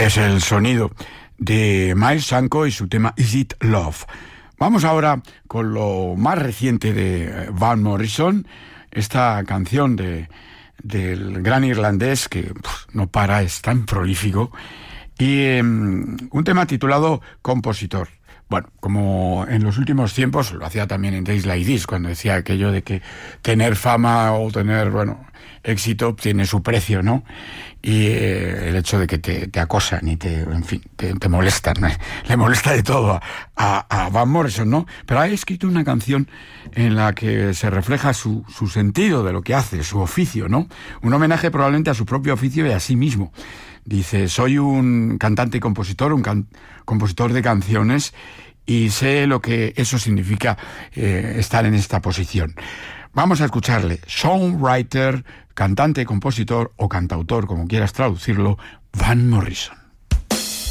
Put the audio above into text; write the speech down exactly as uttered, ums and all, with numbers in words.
Es el sonido de Miles Sanko y su tema Is It Love. Vamos ahora con lo más reciente de Van Morrison, esta canción de, del gran irlandés que pff, no para, es tan prolífico, y eh, un tema titulado Compositor. Bueno, como en los últimos tiempos, lo hacía también en Days Like This, cuando decía aquello de que tener fama o tener, bueno, éxito tiene su precio, ¿no? Y eh, el hecho de que te, te acosan y te, en fin, te, te molestan, ¿no? Le molesta de todo a, a, a Van Morrison, ¿no? Pero ha escrito una canción en la que se refleja su, su sentido de lo que hace, su oficio, ¿no? Un homenaje probablemente a su propio oficio y a sí mismo. Dice, soy un cantante y compositor, un can- compositor de canciones, y sé lo que eso significa eh, estar en esta posición. Vamos a escucharle. Songwriter, cantante, compositor o cantautor, como quieras traducirlo, Van Morrison.